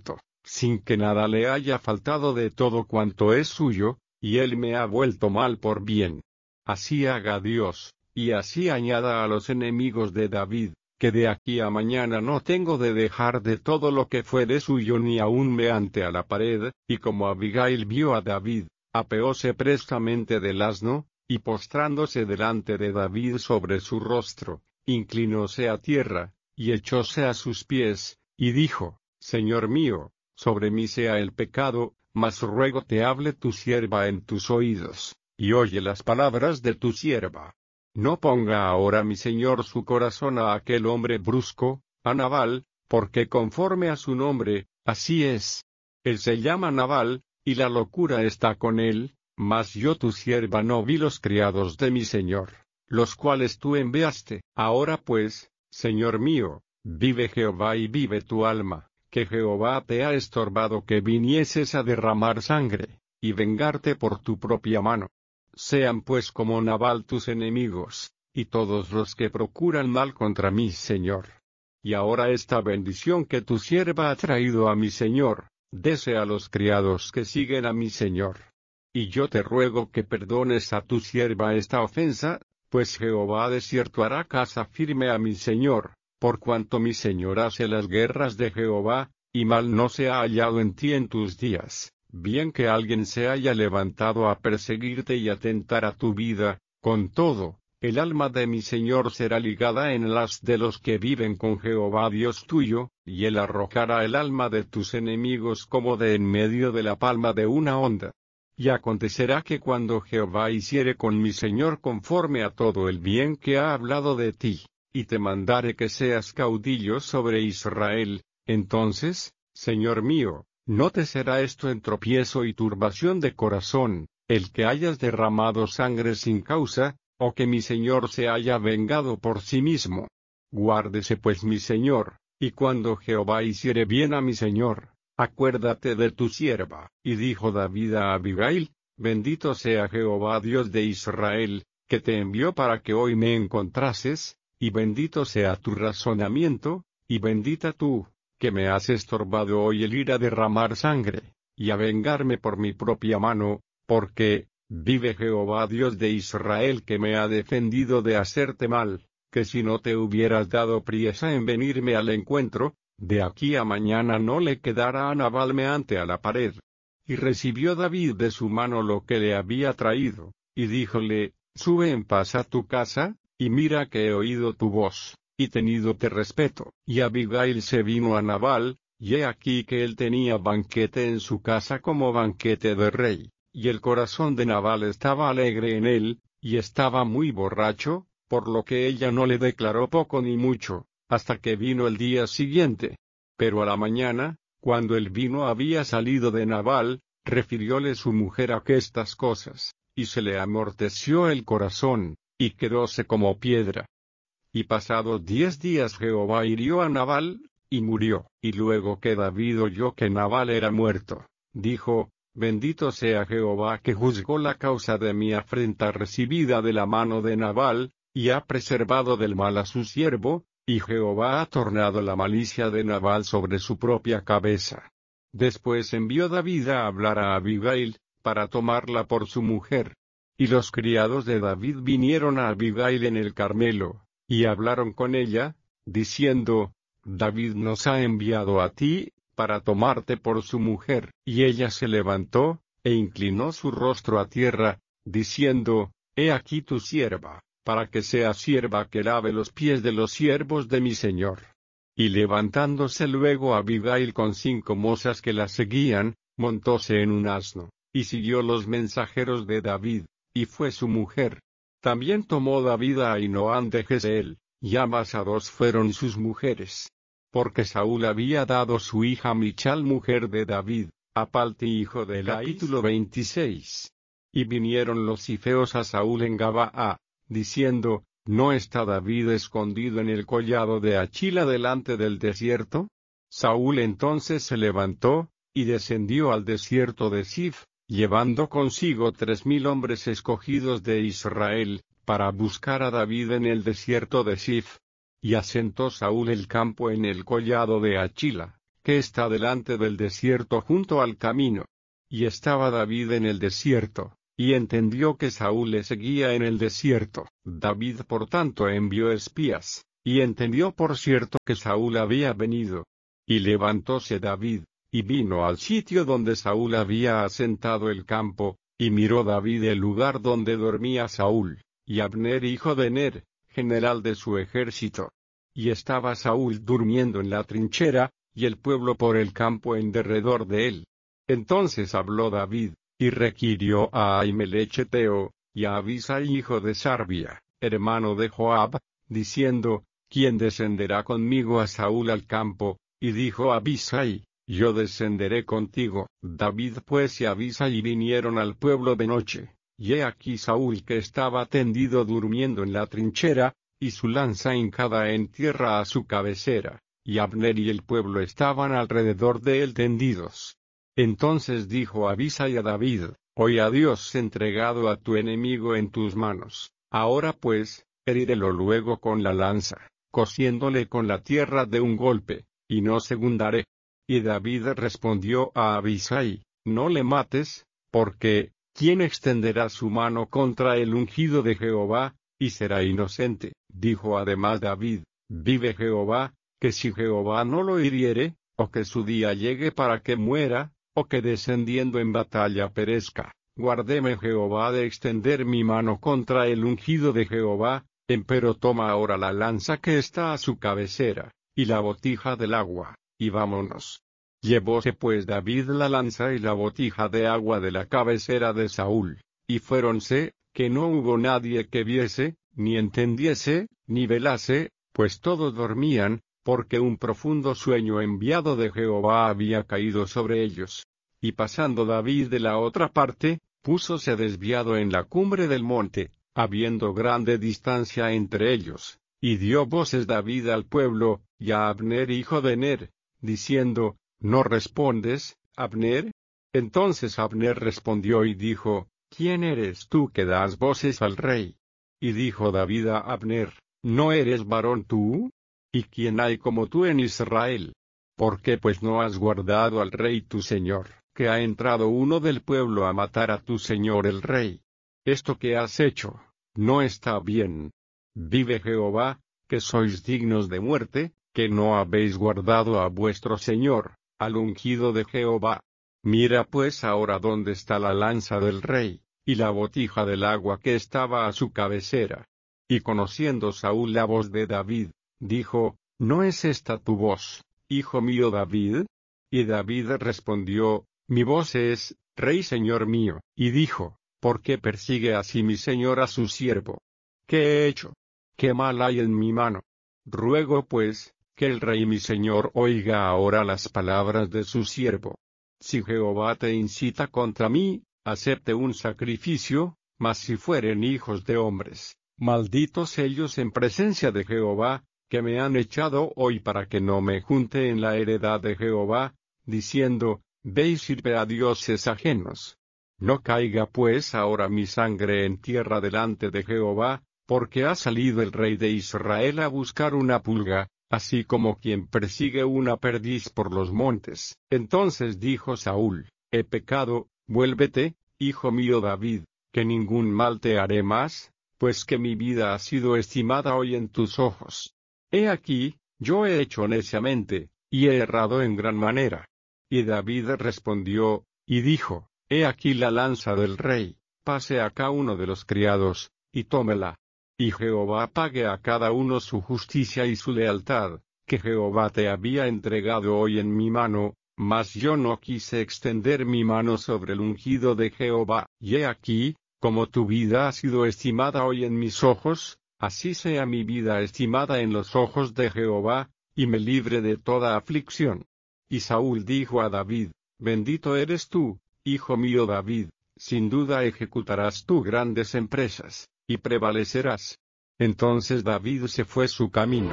sin que nada le haya faltado de todo cuanto es suyo, y él me ha vuelto mal por bien. Así haga Dios, y así añada a los enemigos de David, que de aquí a mañana no tengo de dejar de todo lo que fuere suyo ni aun meante a la pared. Y como Abigail vio a David, apeóse prestamente del asno, y postrándose delante de David sobre su rostro, inclinóse a tierra, y echóse a sus pies, y dijo: Señor mío, sobre mí sea el pecado, mas ruego te hable tu sierva en tus oídos, y oye las palabras de tu sierva. No ponga ahora mi señor su corazón a aquel hombre brusco, a Nabal, porque conforme a su nombre, así es. Él se llama Nabal, y la locura está con él, mas yo tu sierva no vi los criados de mi señor, los cuales tú enviaste. Ahora pues, señor mío, vive Jehová y vive tu alma, que Jehová te ha estorbado que vinieses a derramar sangre, y vengarte por tu propia mano. Sean pues como Nabal tus enemigos, y todos los que procuran mal contra mi señor. Y ahora esta bendición que tu sierva ha traído a mi señor, dese a los criados que siguen a mi señor. Y yo te ruego que perdones a tu sierva esta ofensa, pues Jehová de cierto hará casa firme a mi señor, por cuanto mi señor hace las guerras de Jehová, y mal no se ha hallado en ti en tus días, bien que alguien se haya levantado a perseguirte y atentar a tu vida. Con todo, el alma de mi señor será ligada en las de los que viven con Jehová Dios tuyo, y él arrojará el alma de tus enemigos como de en medio de la palma de una onda. Y acontecerá que cuando Jehová hiciere con mi señor conforme a todo el bien que ha hablado de ti, y te mandare que seas caudillo sobre Israel, entonces, señor mío, no te será esto en tropiezo y turbación de corazón, el que hayas derramado sangre sin causa, o que mi señor se haya vengado por sí mismo. Guárdese pues mi señor, y cuando Jehová hiciere bien a mi señor, acuérdate de tu sierva. Y dijo David a Abigail: Bendito sea Jehová Dios de Israel, que te envió para que hoy me encontrases, y bendito sea tu razonamiento, y bendita tú, que me has estorbado hoy el ir a derramar sangre, y a vengarme por mi propia mano, porque, vive Jehová Dios de Israel que me ha defendido de hacerte mal, que si no te hubieras dado priesa en venirme al encuentro, de aquí a mañana no le quedara a Nabal meante a la pared. Y recibió David de su mano lo que le había traído, y díjole: Sube en paz a tu casa, y mira que he oído tu voz, y tenídote respeto. Y Abigail se vino a Nabal, y he aquí que él tenía banquete en su casa como banquete de rey, y el corazón de Nabal estaba alegre en él, y estaba muy borracho, por lo que ella no le declaró poco ni mucho, hasta que vino el día siguiente. Pero a la mañana, cuando el vino había salido de Nabal, refirióle su mujer aquestas cosas, y se le amorteció el corazón, y quedóse como piedra. Y pasados diez días Jehová hirió a Nabal, y murió. Y luego que David oyó que Nabal era muerto, dijo: Bendito sea Jehová que juzgó la causa de mi afrenta recibida de la mano de Nabal, y ha preservado del mal a su siervo, y Jehová ha tornado la malicia de Nabal sobre su propia cabeza. Después envió David a hablar a Abigail, para tomarla por su mujer. Y los criados de David vinieron a Abigail en el Carmelo, y hablaron con ella, diciendo: David nos ha enviado a ti, para tomarte por su mujer. Y ella se levantó, e inclinó su rostro a tierra, diciendo: He aquí tu sierva, para que sea sierva que lave los pies de los siervos de mi señor. Y levantándose luego Abigail con cinco mozas que la seguían, montóse en un asno, y siguió los mensajeros de David, y fue su mujer. También tomó David a Ahinoam de Jezreel, y ambas a dos fueron sus mujeres. Porque Saúl había dado su hija Michal mujer de David, a Palti hijo de Elais. Capítulo veintiséis. Y vinieron los cifeos a Saúl en Gabaa, diciendo: ¿No está David escondido en el collado de Achila delante del desierto? Saúl entonces se levantó, y descendió al desierto de Zif, llevando consigo tres mil hombres escogidos de Israel, para buscar a David en el desierto de Zif. Y asentó Saúl el campo en el collado de Achila, que está delante del desierto junto al camino. Y estaba David en el desierto, y entendió que Saúl le seguía en el desierto. David por tanto envió espías, y entendió por cierto que Saúl había venido. Y levantóse David, y vino al sitio donde Saúl había asentado el campo, y miró David el lugar donde dormía Saúl, y Abner hijo de Ner, general de su ejército. Y estaba Saúl durmiendo en la trinchera, y el pueblo por el campo en derredor de él. Entonces habló David, y requirió a Ahimelech Eteo, y a Abisai hijo de Sarbia, hermano de Joab, diciendo, ¿quién descenderá conmigo a Saúl al campo? Y dijo Abisai, yo descenderé contigo. David pues y Abisai vinieron al pueblo de noche, y he aquí Saúl que estaba tendido durmiendo en la trinchera, y su lanza hincada en tierra a su cabecera, y Abner y el pueblo estaban alrededor de él tendidos. Entonces dijo Abisai a David, hoy ha Dios entregado a tu enemigo en tus manos, ahora pues, herírelo luego con la lanza, cosiéndole con la tierra de un golpe, y no segundaré. Y David respondió a Abisai, no le mates, porque, ¿quién extenderá su mano contra el ungido de Jehová, y será inocente? Dijo además David, vive Jehová, que si Jehová no lo hiriere, o que su día llegue para que muera, o que descendiendo en batalla perezca, guárdeme Jehová de extender mi mano contra el ungido de Jehová, empero toma ahora la lanza que está a su cabecera, y la botija del agua, y vámonos. Llevóse pues David la lanza y la botija de agua de la cabecera de Saúl, y fuéronse, que no hubo nadie que viese, ni entendiese, ni velase, pues todos dormían, porque un profundo sueño enviado de Jehová había caído sobre ellos. Y pasando David de la otra parte, púsose desviado en la cumbre del monte, habiendo grande distancia entre ellos, y dio voces David al pueblo, y a Abner hijo de Ner, diciendo, ¿no respondes, Abner? Entonces Abner respondió y dijo, ¿quién eres tú que das voces al rey? Y dijo David a Abner, ¿no eres varón tú? ¿Y quién hay como tú en Israel? ¿Por qué pues no has guardado al rey tu señor, que ha entrado uno del pueblo a matar a tu señor el rey? Esto que has hecho, no está bien. Vive Jehová, que sois dignos de muerte, que no habéis guardado a vuestro señor, al ungido de Jehová. Mira pues ahora dónde está la lanza del rey, y la botija del agua que estaba a su cabecera. Y conociendo Saúl la voz de David, dijo, ¿no es esta tu voz, hijo mío David? Y David respondió, mi voz es, Rey señor mío. Y dijo, ¿por qué persigue así mi señor a su siervo? ¿Qué he hecho? ¿Qué mal hay en mi mano? Ruego pues, que el rey mi señor oiga ahora las palabras de su siervo. Si Jehová te incita contra mí, acepte un sacrificio, mas si fueren hijos de hombres, malditos ellos en presencia de Jehová, que me han echado hoy para que no me junte en la heredad de Jehová, diciendo, ve y sirve a dioses ajenos. No caiga pues ahora mi sangre en tierra delante de Jehová, porque ha salido el rey de Israel a buscar una pulga, así como quien persigue una perdiz por los montes. Entonces dijo Saúl, he pecado, vuélvete, hijo mío David, que ningún mal te haré más, pues que mi vida ha sido estimada hoy en tus ojos. He aquí, yo he hecho neciamente, y he errado en gran manera. Y David respondió, y dijo, he aquí la lanza del rey, pase acá uno de los criados, y tómela. Y Jehová pague a cada uno su justicia y su lealtad, que Jehová te había entregado hoy en mi mano, mas yo no quise extender mi mano sobre el ungido de Jehová. Y he aquí, como tu vida ha sido estimada hoy en mis ojos, así sea mi vida estimada en los ojos de Jehová, y me libre de toda aflicción. Y Saúl dijo a David, bendito eres tú, hijo mío David, sin duda ejecutarás tú grandes empresas, y prevalecerás. Entonces David se fue su camino.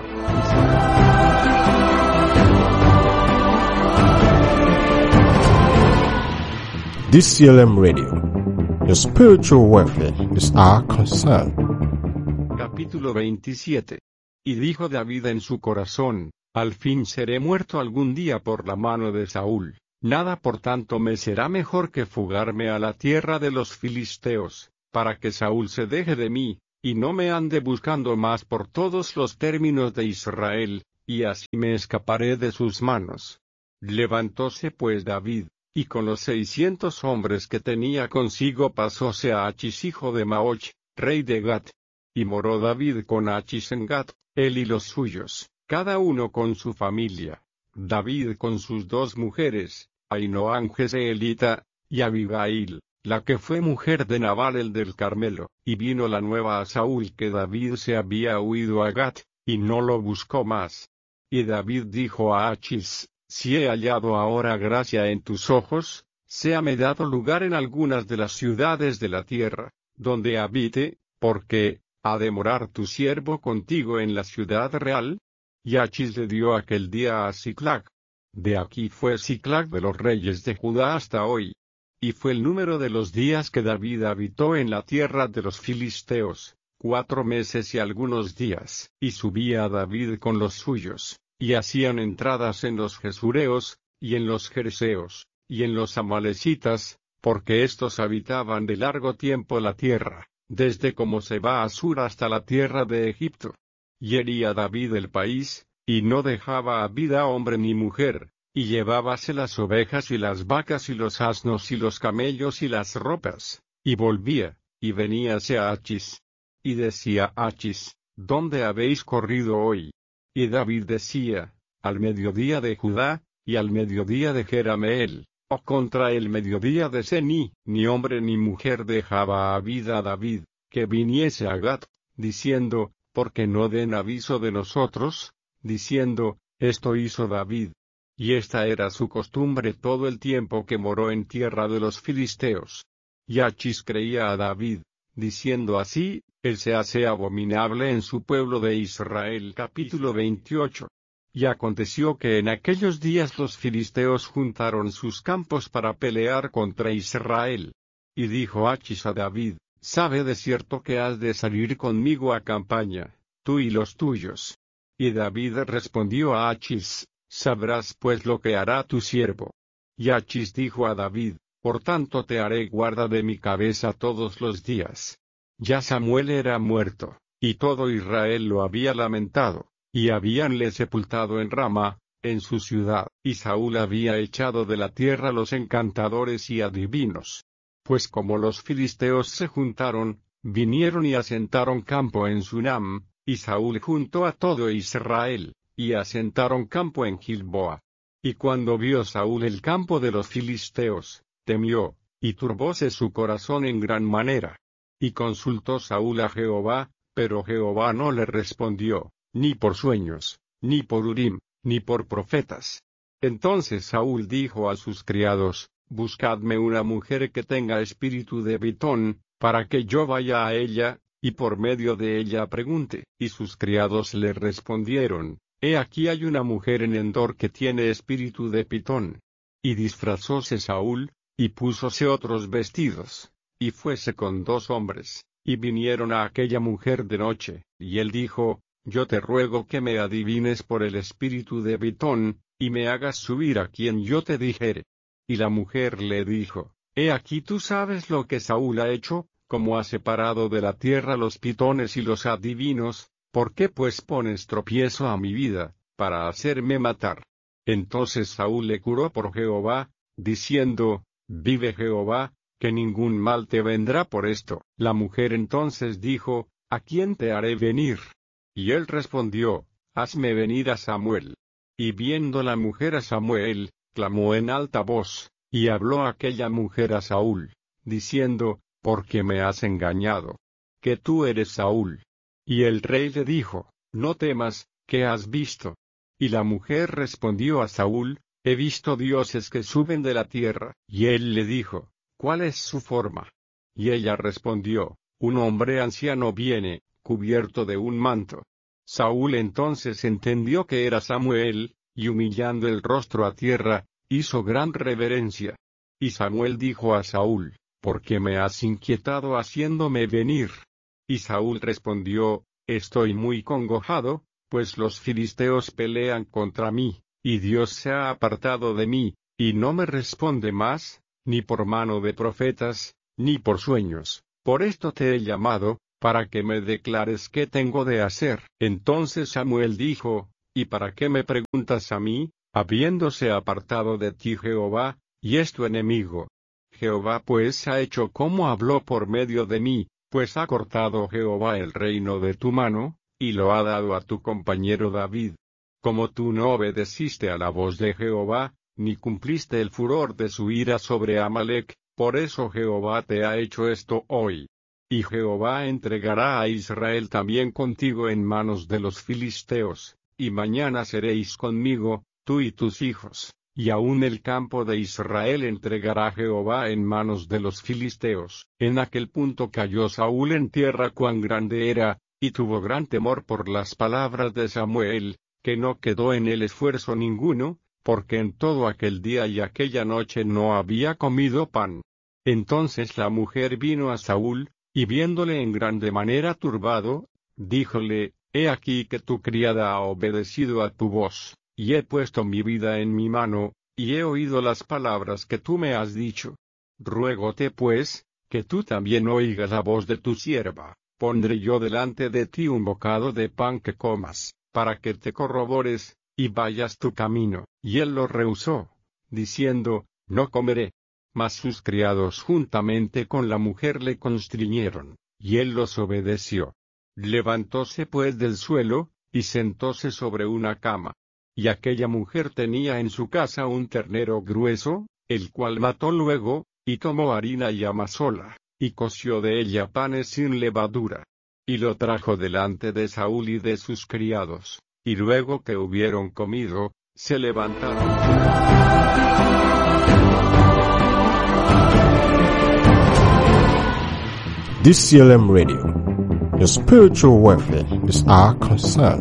D C L M Radio. Your spiritual welfare is our concern. Capítulo veintisiete. Y dijo David en su corazón, Al fin seré muerto algún día por la mano de Saúl. Nada por tanto me será mejor que fugarme a la tierra de los filisteos, para que Saúl se deje de mí, y no me ande buscando más por todos los términos de Israel, y así me escaparé de sus manos. Levantóse pues David, y con los seiscientos hombres que tenía consigo pasóse a Achis hijo de Maoch, rey de Gat. Y moró David con Achis en Gat, él y los suyos, cada uno con su familia. David con sus dos mujeres, Ahinoam Jezreelita, y Abigail, la que fue mujer de Nabal el del Carmelo, y vino la nueva a Saúl que David se había huido a Gat, y no lo buscó más. Y David dijo a Achis, si he hallado ahora gracia en tus ojos, séame dado lugar en algunas de las ciudades de la tierra, donde habite, porque, ¿ha de morar tu siervo contigo en la ciudad real? Y Achis le dio aquel día a Siclag. De aquí fue Siclag de los reyes de Judá hasta hoy. Y fue el número de los días que David habitó en la tierra de los filisteos, cuatro meses y algunos días. Y subía David con los suyos, y hacían entradas en los Gesureos, y en los Jereseos, y en los Amalecitas, porque éstos habitaban de largo tiempo la tierra, desde como se va a Sur hasta la tierra de Egipto. Y hería David el país, y no dejaba a vida hombre ni mujer, y llevábase las ovejas y las vacas y los asnos y los camellos y las ropas, y volvía, y veníase a Achis. Y decía Achis, ¿dónde habéis corrido hoy? Y David decía, al mediodía de Judá, y al mediodía de Jerameel, o contra el mediodía de Sení. Ni hombre ni mujer dejaba a vida a David, que viniese a Gat, diciendo, porque no den aviso de nosotros, diciendo, esto hizo David. Y esta era su costumbre todo el tiempo que moró en tierra de los filisteos. Y Achis creía a David, diciendo así, él se hace abominable en su pueblo de Israel. Capítulo veintiocho. Y aconteció que en aquellos días los filisteos juntaron sus campos para pelear contra Israel. Y dijo Achis a David, sabe de cierto que has de salir conmigo a campaña, tú y los tuyos. Y David respondió a Achis, sabrás pues lo que hará tu siervo. Y Achis dijo a David, por tanto te haré guarda de mi cabeza todos los días. Ya Samuel era muerto, y todo Israel lo había lamentado, y habíanle sepultado en Rama, en su ciudad, y Saúl había echado de la tierra los encantadores y adivinos. Pues como los filisteos se juntaron, vinieron y asentaron campo en Sunam, y Saúl juntó a todo Israel, y asentaron campo en Gilboa. Y cuando vio Saúl el campo de los filisteos, temió, y turbóse su corazón en gran manera. Y consultó Saúl a Jehová, pero Jehová no le respondió, ni por sueños, ni por Urim, ni por profetas. Entonces Saúl dijo a sus criados, buscadme una mujer que tenga espíritu de Pitón, para que yo vaya a ella, y por medio de ella pregunte. Y sus criados le respondieron, he aquí hay una mujer en Endor que tiene espíritu de Pitón. Y disfrazóse Saúl, y púsose otros vestidos, y fuese con dos hombres, y vinieron a aquella mujer de noche, y él dijo, yo te ruego que me adivines por el espíritu de Pitón, y me hagas subir a quien yo te dijere. Y la mujer le dijo, he aquí tú sabes lo que Saúl ha hecho, como ha separado de la tierra los pitones y los adivinos, ¿por qué pues pones tropiezo a mi vida, para hacerme matar? Entonces Saúl le juró por Jehová, diciendo, vive Jehová, que ningún mal te vendrá por esto. La mujer entonces dijo, ¿a quién te haré venir? Y él respondió, hazme venir a Samuel. Y viendo la mujer a Samuel, clamó en alta voz, y habló aquella mujer a Saúl, diciendo, ¿por qué me has engañado? Que tú eres Saúl. Y el rey le dijo, no temas, ¿qué has visto? Y la mujer respondió a Saúl, he visto dioses que suben de la tierra. Y él le dijo, ¿cuál es su forma? Y ella respondió, un hombre anciano viene, cubierto de un manto. Saúl entonces entendió que era Samuel, y humillando el rostro a tierra, hizo gran reverencia. Y Samuel dijo a Saúl, ¿por qué me has inquietado haciéndome venir? Y Saúl respondió, estoy muy congojado, pues los filisteos pelean contra mí, y Dios se ha apartado de mí, y no me responde más, ni por mano de profetas, ni por sueños. Por esto te he llamado, para que me declares qué tengo de hacer. Entonces Samuel dijo, ¿y para qué me preguntas a mí, habiéndose apartado de ti Jehová, y es tu enemigo? Jehová pues ha hecho como habló por medio de mí, pues ha cortado Jehová el reino de tu mano, y lo ha dado a tu compañero David. Como tú no obedeciste a la voz de Jehová, ni cumpliste el furor de su ira sobre Amalec, por eso Jehová te ha hecho esto hoy. Y Jehová entregará a Israel también contigo en manos de los filisteos, y mañana seréis conmigo, tú y tus hijos, y aun el campo de Israel entregará Jehová en manos de los filisteos. En aquel punto cayó Saúl en tierra cuán grande era, y tuvo gran temor por las palabras de Samuel, que no quedó en él esfuerzo ninguno, porque en todo aquel día y aquella noche no había comido pan. Entonces la mujer vino a Saúl, y viéndole en grande manera turbado, díjole, He aquí que tu criada ha obedecido a tu voz, y he puesto mi vida en mi mano, y he oído las palabras que tú me has dicho. Ruégote pues, que tú también oigas la voz de tu sierva. Pondré yo delante de ti un bocado de pan que comas, para que te corrobores, y vayas tu camino. Y él lo rehusó, diciendo, No comeré. Mas sus criados juntamente con la mujer le constriñeron, y él los obedeció. Levantóse pues del suelo, y sentóse sobre una cama. Y aquella mujer tenía en su casa un ternero grueso, el cual mató luego, y tomó harina y amasóla, y coció de ella panes sin levadura. Y lo trajo delante de Saúl y de sus criados, y luego que hubieron comido, se levantaron. D C L M Radio. Your spiritual welfare is our concern.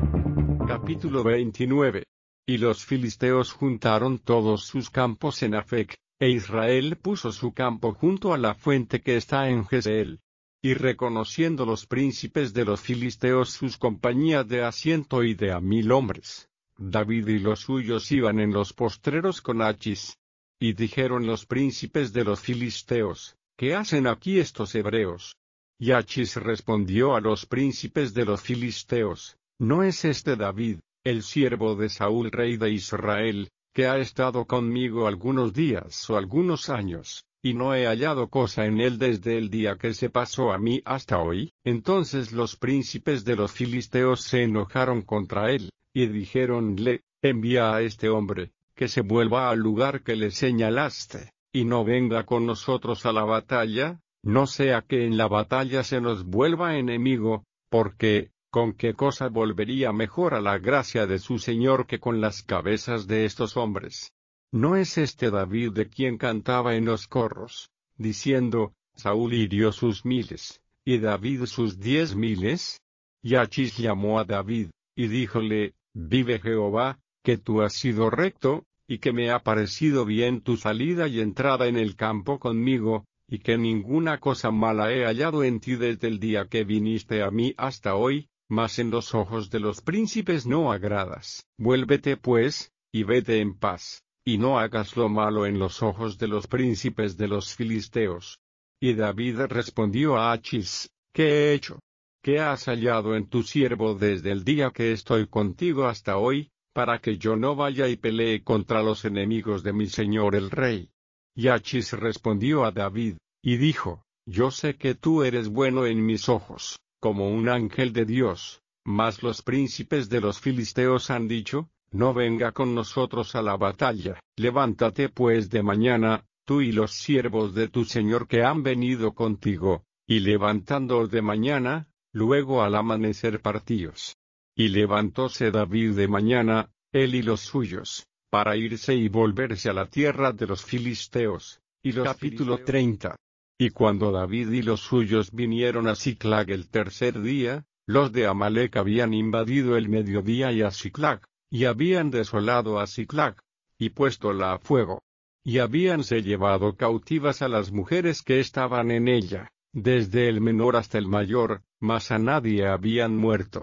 Capítulo veintinueve. Y los filisteos juntaron todos sus campos en Afec, e Israel puso su campo junto a la fuente que está en Jezreel. Y reconociendo los príncipes de los filisteos sus compañías de a ciento y de a mil hombres, David y los suyos iban en los postreros con Achis. Y dijeron los príncipes de los filisteos, ¿qué hacen aquí estos hebreos? Y Achis respondió a los príncipes de los filisteos, ¿no es este David, el siervo de Saúl rey de Israel, que ha estado conmigo algunos días o algunos años, y no he hallado cosa en él desde el día que se pasó a mí hasta hoy? Entonces los príncipes de los filisteos se enojaron contra él, y dijéronle, envía a este hombre, que se vuelva al lugar que le señalaste, y no venga con nosotros a la batalla, no sea que en la batalla se nos vuelva enemigo, porque, ¿con qué cosa volvería mejor a la gracia de su Señor que con las cabezas de estos hombres? ¿No es este David de quien cantaba en los corros, diciendo, Saúl hirió sus miles, y David sus diez miles? Y Achis llamó a David, y díjole, vive Jehová, que tú has sido recto, y que me ha parecido bien tu salida y entrada en el campo conmigo, y que ninguna cosa mala he hallado en ti desde el día que viniste a mí hasta hoy, mas en los ojos de los príncipes no agradas. Vuélvete pues, y vete en paz, y no hagas lo malo en los ojos de los príncipes de los filisteos. Y David respondió a Achis, ¿qué he hecho? ¿Qué has hallado en tu siervo desde el día que estoy contigo hasta hoy, para que yo no vaya y pelee contra los enemigos de mi señor el rey? Y Achis respondió a David, y dijo, yo sé que tú eres bueno en mis ojos, como un ángel de Dios, mas los príncipes de los filisteos han dicho, no venga con nosotros a la batalla. Levántate pues de mañana, tú y los siervos de tu señor que han venido contigo, y levantándoos de mañana, luego al amanecer partíos. Y levantóse David de mañana, él y los suyos, para irse y volverse a la tierra de los filisteos. Y los capítulo treinta. Y cuando David y los suyos vinieron a Siclag el tercer día, los de Amalec habían invadido el mediodía y a Siclag, y habían desolado a Siclag, y puéstola a fuego. Y habíanse llevado cautivas a las mujeres que estaban en ella, desde el menor hasta el mayor, mas a nadie habían muerto,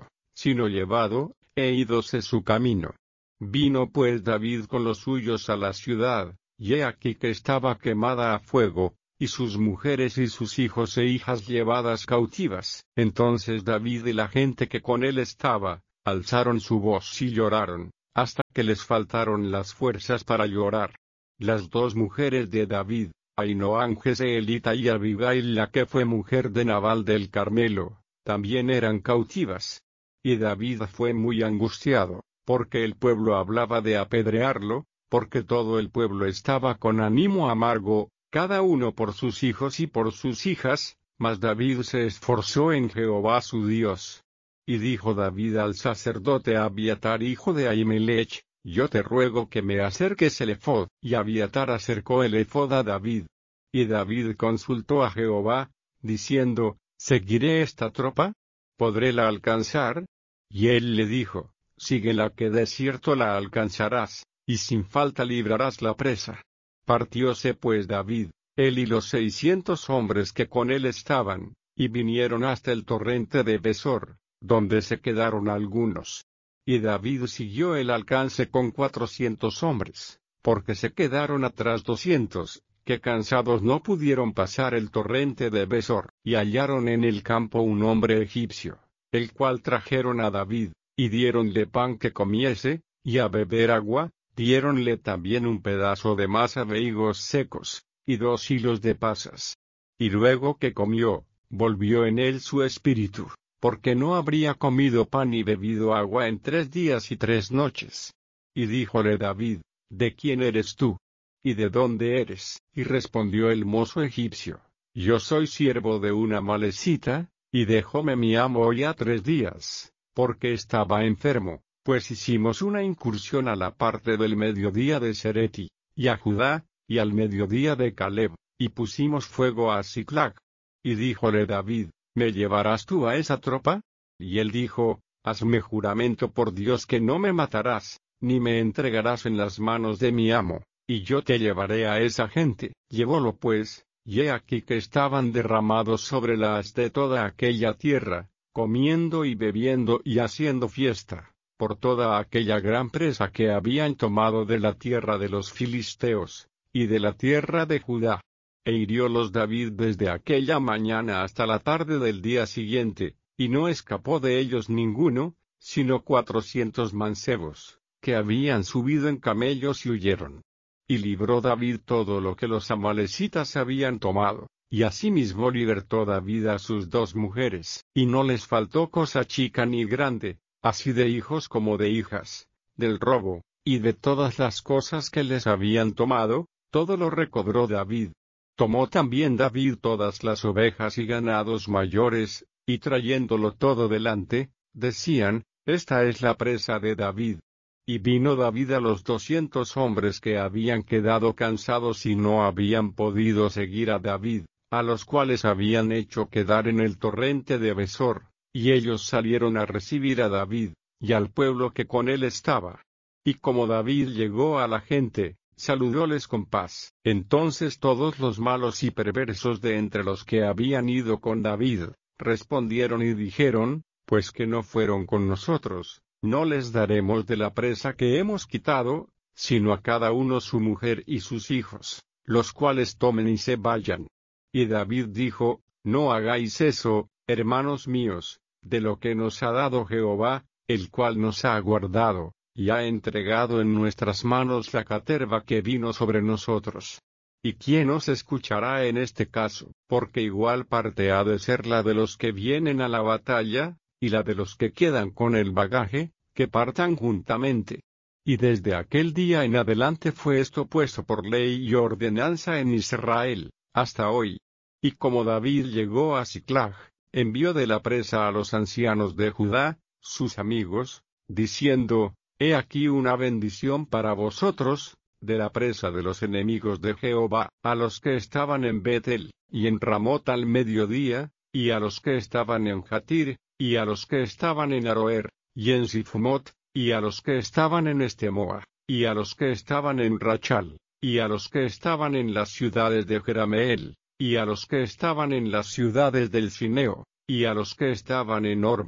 sino llevado, e ídose su camino. Vino pues David con los suyos a la ciudad, y he aquí que estaba quemada a fuego, y sus mujeres y sus hijos e hijas llevadas cautivas. Entonces David y la gente que con él estaba, alzaron su voz y lloraron, hasta que les faltaron las fuerzas para llorar. Las dos mujeres de David, Ainoam Jezreelita y Abigail la que fue mujer de Nabal del Carmelo, también eran cautivas. Y David fue muy angustiado, porque el pueblo hablaba de apedrearlo, porque todo el pueblo estaba con ánimo amargo, cada uno por sus hijos y por sus hijas, mas David se esforzó en Jehová su Dios. Y dijo David al sacerdote Abiatar hijo de Ahimelech, yo te ruego que me acerques el ephod. Y Abiatar acercó el ephod a David. Y David consultó a Jehová, diciendo, ¿seguiré esta tropa? ¿Podré la alcanzar? Y él le dijo, síguela que de cierto la alcanzarás, y sin falta librarás la presa. Partióse pues David, él y los seiscientos hombres que con él estaban, y vinieron hasta el torrente de Besor, donde se quedaron algunos. Y David siguió el alcance con cuatrocientos hombres, porque se quedaron atrás doscientos, que cansados no pudieron pasar el torrente de Besor, y hallaron en el campo un hombre egipcio, el cual trajeron a David, y diéronle pan que comiese, y a beber agua, diéronle también un pedazo de masa de higos secos, y dos hilos de pasas. Y luego que comió, volvió en él su espíritu, porque no habría comido pan ni bebido agua en tres días y tres noches. Y díjole David, ¿de quién eres tú? ¿Y de dónde eres? Y respondió el mozo egipcio, yo soy siervo de una amalecita, y dejóme mi amo ya tres días, porque estaba enfermo, pues hicimos una incursión a la parte del mediodía de Sereti, y a Judá, y al mediodía de Caleb, y pusimos fuego a Siclag. Y díjole David, ¿me llevarás tú a esa tropa? Y él dijo, hazme juramento por Dios que no me matarás, ni me entregarás en las manos de mi amo, y yo te llevaré a esa gente. Llevólo pues, y he aquí que estaban derramados sobre la haz de toda aquella tierra, comiendo y bebiendo y haciendo fiesta, por toda aquella gran presa que habían tomado de la tierra de los filisteos, y de la tierra de Judá. E hiriólos David desde aquella mañana hasta la tarde del día siguiente, y no escapó de ellos ninguno, sino cuatrocientos mancebos, que habían subido en camellos y huyeron. Y libró David todo lo que los amalecitas habían tomado, y asimismo libertó David a sus dos mujeres, y no les faltó cosa chica ni grande, así de hijos como de hijas, del robo, y de todas las cosas que les habían tomado, todo lo recobró David. Tomó también David todas las ovejas y ganados mayores, y trayéndolo todo delante, decían, esta es la presa de David. Y vino David a los doscientos hombres que habían quedado cansados y no habían podido seguir a David, a los cuales habían hecho quedar en el torrente de Besor, y ellos salieron a recibir a David, y al pueblo que con él estaba. Y como David llegó a la gente, saludóles con paz. Entonces todos los malos y perversos de entre los que habían ido con David, respondieron y dijeron, pues que no fueron con nosotros, no les daremos de la presa que hemos quitado, sino a cada uno su mujer y sus hijos, los cuales tomen y se vayan. Y David dijo, no hagáis eso, hermanos míos, de lo que nos ha dado Jehová, el cual nos ha guardado, y ha entregado en nuestras manos la caterva que vino sobre nosotros. ¿Y quién os escuchará en este caso? Porque igual parte ha de ser la de los que vienen a la batalla, y la de los que quedan con el bagaje, que partan juntamente. Y desde aquel día en adelante fue esto puesto por ley y ordenanza en Israel, hasta hoy. Y como David llegó a Siclag, envió de la presa a los ancianos de Judá, sus amigos, diciendo, he aquí una bendición para vosotros, de la presa de los enemigos de Jehová, a los que estaban en Betel, y en Ramot al mediodía, y a los que estaban en Jatir, y a los que estaban en Aroer, y en Sifmot, y a los que estaban en Estemoa, y a los que estaban en Rachal, y a los que estaban en las ciudades de Jerameel, y a los que estaban en las ciudades del Cineo, y a los que estaban en Orma,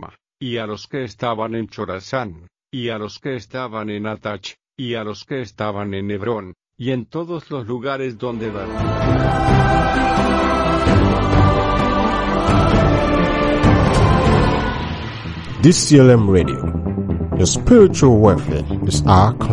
y a los que estaban en Chorazán, y a los que estaban en Atach, y a los que estaban en Hebrón, y en todos los lugares donde David. D C L M Radio. Your spiritual welfare is our concern.